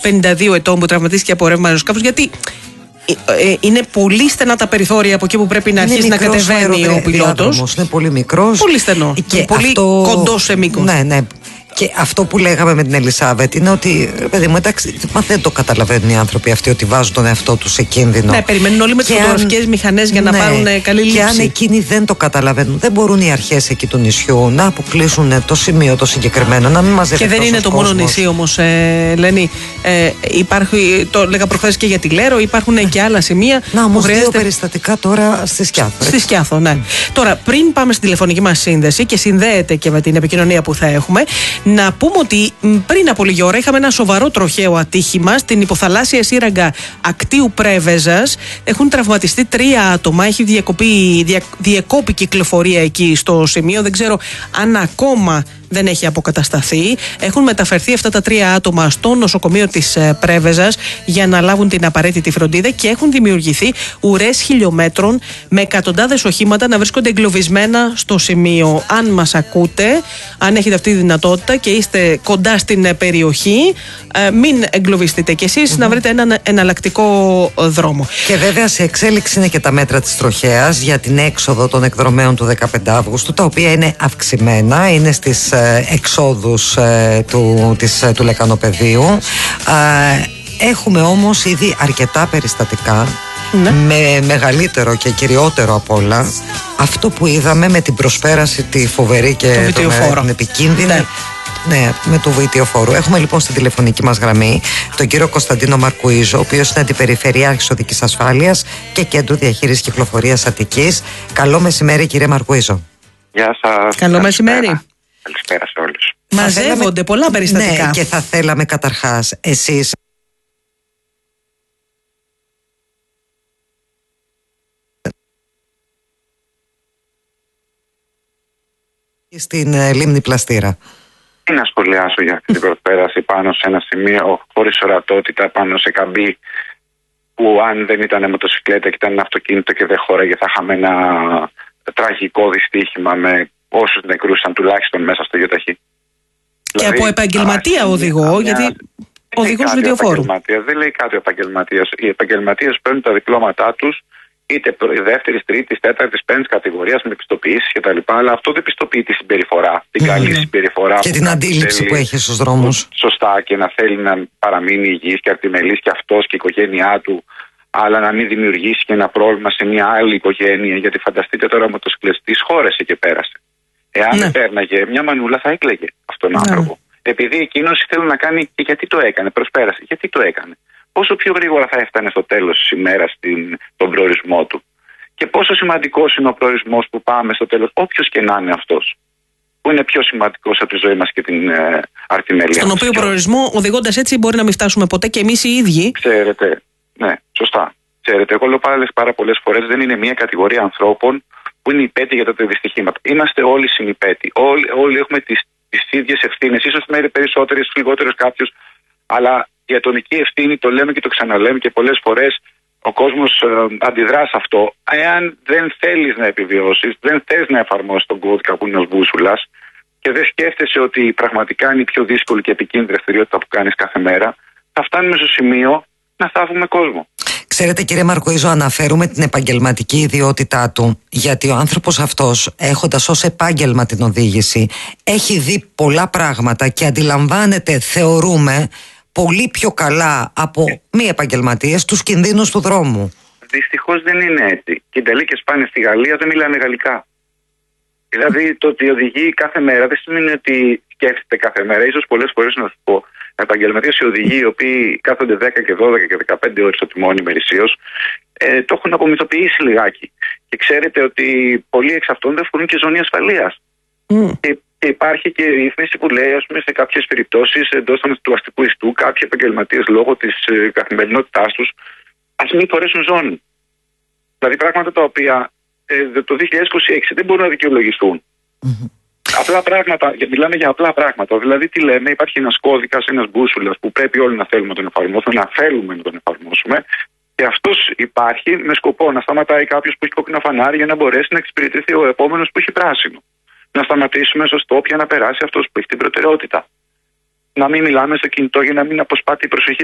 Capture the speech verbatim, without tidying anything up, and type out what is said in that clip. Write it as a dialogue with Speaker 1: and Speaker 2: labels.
Speaker 1: πενήντα δύο ετών που τραυματίστηκε από ρεύμα αεροσκάφους, γιατί είναι πολύ στενά τα περιθώρια από εκεί που πρέπει να αρχίσει να κατεβαίνει ο πιλότος.
Speaker 2: Είναι πολύ μικρός.
Speaker 1: Πολύ στενό. Και πολύ αυτό... κοντό σε μήκος.
Speaker 2: Ναι, ναι. Και αυτό που λέγαμε με την Ελισάβετ είναι ότι, παιδί μου, εντάξει, μα δεν το καταλαβαίνουν οι άνθρωποι αυτοί ότι βάζουν τον εαυτό τους σε κίνδυνο.
Speaker 1: Ναι, περιμένουν όλοι με τις φωτογραφικές αν... μηχανές για να ναι, πάρουν καλή λήψη.
Speaker 2: Και αν εκείνοι δεν το καταλαβαίνουν, δεν μπορούν οι αρχές εκεί του νησιού να αποκλείσουν το σημείο το συγκεκριμένο, να μην μαζευτούν.
Speaker 1: Και δεν είναι το
Speaker 2: κόσμος.
Speaker 1: μόνο νησί όμως, ε, Λένη. Ε, υπάρχει, το λέγα προχθές και για τη Λέρο, υπάρχουν ναι. και άλλα σημεία.
Speaker 2: Να, όμως χρειάζεται... δύο περιστατικά τώρα στη Σκιάθο.
Speaker 1: Στη Σκιάθο, ναι. Mm. Τώρα, πριν πάμε στην τηλεφωνική μας σύνδεση και συνδέεται και με την επικοινωνία που θα έχουμε, να πούμε ότι πριν από λίγη ώρα είχαμε ένα σοβαρό τροχαίο ατύχημα στην υποθαλάσσια σύραγγα Ακτίου Πρέβεζας. Έχουν τραυματιστεί τρία άτομα. Έχει διακοπεί, δια, διεκόπη κυκλοφορία εκεί στο σημείο. Δεν ξέρω αν ακόμα δεν έχει αποκατασταθεί. Έχουν μεταφερθεί αυτά τα τρία άτομα στο νοσοκομείο της Πρέβεζας για να λάβουν την απαραίτητη φροντίδα και έχουν δημιουργηθεί ουρές χιλιόμετρων με εκατοντάδες οχήματα να βρίσκονται εγκλωβισμένα στο σημείο. Αν μας ακούτε, αν έχετε αυτή τη δυνατότητα και είστε κοντά στην περιοχή, μην εγκλωβιστείτε κι εσείς, mm-hmm. να βρείτε έναν εναλλακτικό δρόμο.
Speaker 2: Και βέβαια σε εξέλιξη είναι και τα μέτρα της τροχέας για την έξοδο των εκδρομέων του δεκαπέντε Αυγούστου, τα οποία είναι αυξημένα, είναι στις εξόδους ε, του, της, του λεκανοπεδίου. Ε, έχουμε όμως ήδη αρκετά περιστατικά, ναι. με μεγαλύτερο και κυριότερο απ' όλα αυτό που είδαμε με την προσπέραση τη φοβερή και το το, με, την επικίνδυνη, ναι. Ναι, με το βοητιοφόρο. Έχουμε λοιπόν στην τηλεφωνική μας γραμμή τον κύριο Κωνσταντίνο Μαρκουίζο, ο οποίος είναι αντιπεριφερειάρχης οδικής ασφάλειας και κέντρου διαχείρισης κυκλοφορίας Αττικής. Καλό μεσημέρι, κύριε Μαρκουίζο.
Speaker 3: Γεια σας.
Speaker 1: Καλό μεσημέρι.
Speaker 3: Καλησπέρα σε όλους.
Speaker 1: Μαζεύονται θέλαμε... πολλά περιστατικά.
Speaker 2: Ναι, και θα θέλαμε καταρχάς εσείς στην ε, λίμνη Πλαστήρα.
Speaker 3: Τι να σχολιάσω για αυτή την προσπέραση πάνω σε ένα σημείο χωρίς ορατότητα, πάνω σε καμπή που αν δεν ήταν μοτοσυκλέτα και ήταν ένα αυτοκίνητο και δεν χώραγε, θα είχαμε ένα τραγικό δυστύχημα με όσους νεκρούς ήταν τουλάχιστον μέσα στο γιοταχή.
Speaker 1: Και δηλαδή, από επαγγελματία α, οδηγό, μια, γιατί οδηγός βιντεοφόρου.
Speaker 3: Δεν λέει κάτι ο επαγγελματίας. Οι επαγγελματίες παίρνουν τα διπλώματά τους είτε δεύτερη, τρίτη, τέταρτη, πέμπτη κατηγορία με πιστοποιήσεις κτλ. Αλλά αυτό δεν πιστοποιεί τη συμπεριφορά, την mm. καλή συμπεριφορά.
Speaker 2: Και την αντίληψη θέλει, που έχει στους δρόμους.
Speaker 3: Σωστά, και να θέλει να παραμείνει υγιής και αρτιμελής και αυτός και η οικογένειά του, αλλά να μην δημιουργήσει και ένα πρόβλημα σε μια άλλη οικογένεια. Γιατί φανταστείτε τώρα μοτοσυκλετιστής χώρεσε και πέρασε. Εάν ναι. πέρναγε μια μανούλα, θα έκλαιγε αυτόν τον ναι. άνθρωπο. Επειδή εκείνος ήθελε να κάνει και γιατί το έκανε, προσπέρασε. Γιατί το έκανε. Πόσο πιο γρήγορα θα έφτανε στο τέλος της ημέρας τον προορισμό του. Και πόσο σημαντικός είναι ο προορισμός που πάμε στο τέλος, όποιος και να είναι αυτός. Που είναι πιο σημαντικός από τη ζωή μας και την ε, αρτιμέλεια.
Speaker 1: Στον οποίο προορισμό, οδηγώντας έτσι, μπορεί να μην φτάσουμε ποτέ και εμείς οι ίδιοι.
Speaker 3: Ξέρετε, ναι, σωστά. Ξέρετε, εγώ λέω πάρα, πάρα πολλές φορές δεν είναι μια κατηγορία ανθρώπων που είναι υπέτειοι για τα δυστυχήματα. Είμαστε όλοι συνυπέτειοι. Όλοι, όλοι έχουμε τις, τις ίδιες ευθύνες. Ίσως με περισσότερες, λιγότερες κάποιος, αλλά η ατομική ευθύνη, το λέμε και το ξαναλέμε και πολλές φορές ο κόσμος ε, αντιδρά σε αυτό. Εάν δεν θέλεις να επιβιώσεις, δεν θες να εφαρμόσεις τον κώδικα που είναι ως μπούσουλας και δεν σκέφτεσαι ότι πραγματικά είναι η πιο δύσκολη και επικίνδυνη δραστηριότητα που κάνεις κάθε μέρα, θα φτάνουμε στο σημείο να θάβουμε κόσμο.
Speaker 2: Ξέρετε, κύριε Μαρκουίζο, αναφέρουμε την επαγγελματική ιδιότητά του, γιατί ο άνθρωπος αυτός, έχοντας ως επάγγελμα την οδήγηση, έχει δει πολλά πράγματα και αντιλαμβάνεται, θεωρούμε, πολύ πιο καλά από μη επαγγελματίες τους κινδύνους του δρόμου.
Speaker 3: Δυστυχώς δεν είναι έτσι. Και οι τελίκες πάνε στη Γαλλία, δεν μιλάνε γαλλικά. Δηλαδή το ότι οδηγεί κάθε μέρα δεν σημαίνει ότι σκέφτεται κάθε μέρα. Ίσως πολλές φορές να σου πω, επαγγελματίες οι οδηγοί, οι οποίοι κάθονται δέκα και δώδεκα και δεκαπέντε ώρες στο τιμόνι ημερησίως, ε, το έχουν απομυθοποιήσει λιγάκι. Και ξέρετε ότι πολλοί εξ αυτών δεν φορούν και ζώνη ασφαλείας. Mm. Και, και υπάρχει και η ρύθμιση που λέει, ας πούμε, σε κάποιες περιπτώσεις εντός του αστικού ιστού, κάποιοι επαγγελματίες λόγω της ε, καθημερινότητάς τους, ας μην φορέσουν ζώνη. Δηλαδή πράγματα τα οποία ε, το δύο χιλιάδες είκοσι έξι δεν μπορούν να δικαιολογηθούν. Mm-hmm. Απλά πράγματα, μιλάμε για απλά πράγματα. Δηλαδή, τι λέμε, υπάρχει ένας κώδικας, ένας μπούσουλας που πρέπει όλοι να θέλουμε να τον εφαρμόσουμε, να θέλουμε να τον εφαρμόσουμε. Και αυτός υπάρχει με σκοπό να σταματάει κάποιος που έχει κόκκινο φανάρι για να μπορέσει να εξυπηρετηθεί ο επόμενος που έχει πράσινο. Να σταματήσουμε στο stop για να περάσει αυτός που έχει την προτεραιότητα. Να μην μιλάμε στο κινητό για να μην αποσπάται η προσοχή